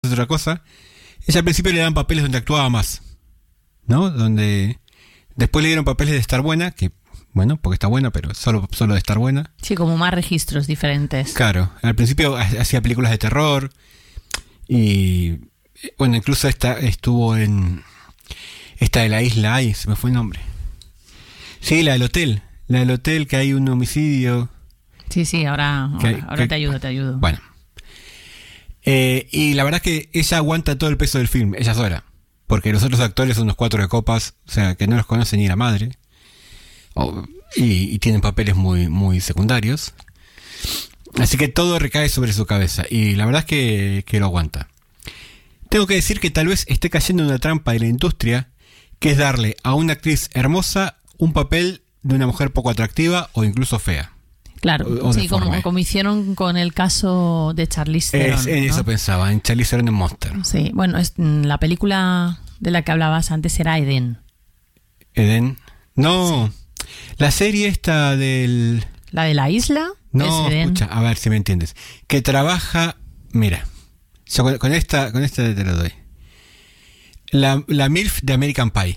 es otra cosa. Ella al principio le dan papeles donde actuaba más, ¿no? Donde después le dieron papeles de estar buena, que bueno, porque está buena, pero solo de estar buena. Sí, como más registros diferentes. Claro, al principio hacía películas de terror y bueno, incluso estuvo en esta de la isla, ay, se me fue el nombre. Sí, la del hotel, que hay un homicidio. Sí, ahora te ayudo. Bueno. Y la verdad es que ella aguanta todo el peso del film, ella sola. Porque los otros actores son unos 4 de copas, o sea, que no los conoce ni la madre. Y tienen papeles muy, muy secundarios. Así que todo recae sobre su cabeza. Y la verdad es que lo aguanta. Tengo que decir que tal vez esté cayendo en una trampa de la industria, que es darle a una actriz hermosa un papel de una mujer poco atractiva o incluso fea. Claro, sí, como hicieron con el caso de Charlize Theron. En eso pensaba, en Charlize Theron en Monster. Sí, bueno, la película de la que hablabas antes era Eden. ¿Eden? No, sí. La serie esta ¿La de la isla? No, escucha, a ver si me entiendes. Que trabaja, mira, yo con esta te lo doy. La MILF de American Pie.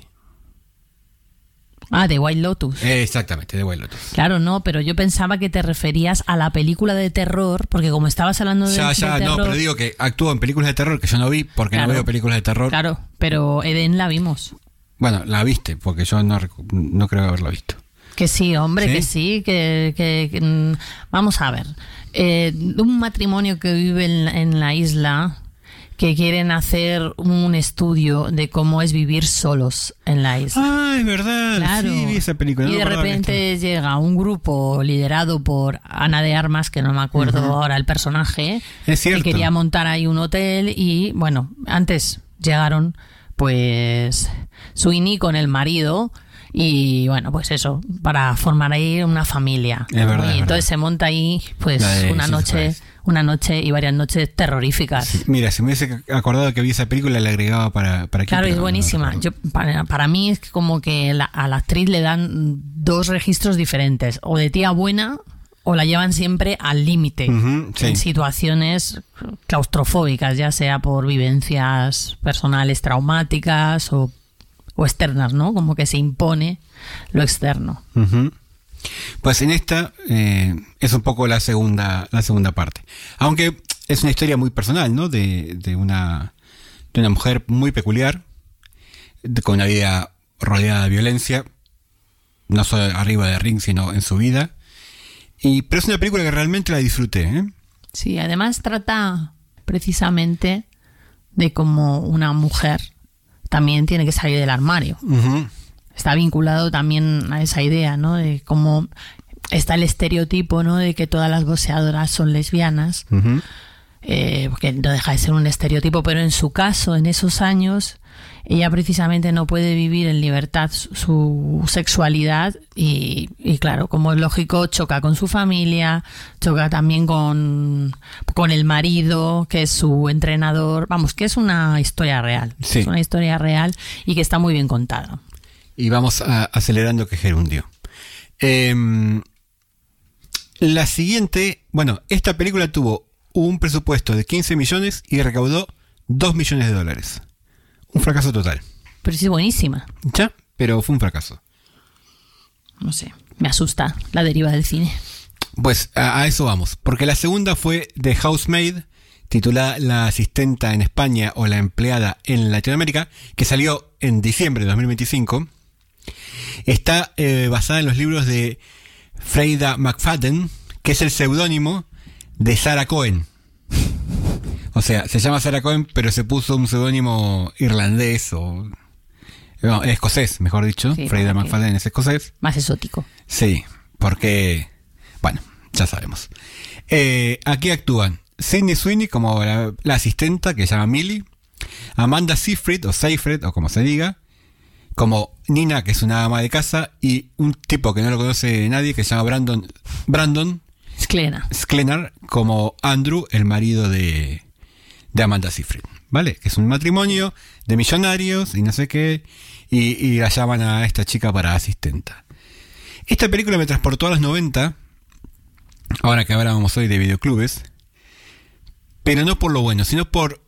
Ah, de White Lotus. Exactamente, de White Lotus. Claro, no, pero yo pensaba que te referías a la película de terror, porque como estabas hablando de terror... No, pero digo que actúa en películas de terror que yo no vi, porque no veo películas de terror. Claro, pero Eden la vimos. Bueno, la viste, porque yo no creo haberla visto. Que sí, hombre, ¿sí? que vamos a ver. Un matrimonio que vive en la isla, que quieren hacer un estudio de cómo es vivir solos en la isla. Ah, es verdad, claro. Sí, vi esa película. Y de repente llega un grupo liderado por Ana de Armas, que no me acuerdo ahora el personaje, es cierto, que quería montar ahí un hotel y, bueno, antes llegaron pues Sweeney con el marido y, bueno, pues eso, para formar ahí una familia. Es verdad, y entonces se monta ahí pues una noche y varias noches terroríficas. Sí, mira, si me hubiese acordado que vi esa película, la agregaba para aquí. Claro, es buenísima. Para mí es como que a la actriz le dan 2 registros diferentes, o de tía buena o la llevan siempre al límite, en situaciones claustrofóbicas, ya sea por vivencias personales traumáticas o externas, ¿no? Como que se impone lo externo. Pues en esta es un poco la segunda parte. Aunque es una historia muy personal, ¿no? De una mujer muy peculiar, con una vida rodeada de violencia, no solo arriba del ring, sino en su vida. Pero es una película que realmente la disfruté, ¿eh? Sí, además trata precisamente de cómo una mujer también tiene que salir del armario. Está vinculado también a esa idea, ¿no? De cómo está el estereotipo, ¿no? De que todas las boxeadoras son lesbianas, porque no deja de ser un estereotipo, pero en su caso, en esos años, ella precisamente no puede vivir en libertad su sexualidad y claro, como es lógico, choca con su familia, choca también con el marido, que es su entrenador. Vamos, que es una historia real. Sí. Es una historia real y que está muy bien contada. Y vamos acelerando que gerundio. La siguiente, bueno, esta película tuvo un presupuesto de 15 millones y recaudó $2 millones. Un fracaso total. Pero sí, buenísima. Ya, pero fue un fracaso. No sé, me asusta la deriva del cine. Pues a eso vamos, porque la segunda fue The Housemaid, titulada La asistenta en España o La empleada en Latinoamérica, que salió en diciembre de 2025. Está basada en los libros de Freida McFadden, que es el seudónimo de Sarah Cohen. O sea, se llama Sarah Cohen, pero se puso un seudónimo irlandés o... No, escocés, mejor dicho. Sí, Freida McFadden es escocés. Más exótico. Sí, porque... Bueno, ya sabemos. Aquí actúan Sydney Sweeney como la asistenta, que se llama Millie. Amanda Seyfried, o como se diga, como Nina, que es una ama de casa. Y un tipo que no lo conoce nadie, que se llama Brandon Sklenar, como Andrew, el marido de Amanda Seyfried, ¿vale? Que es un matrimonio de millonarios y no sé qué, y la llaman a esta chica para asistenta. Esta película me transportó a los 90, ahora que hablábamos hoy de videoclubes, pero no por lo bueno, sino por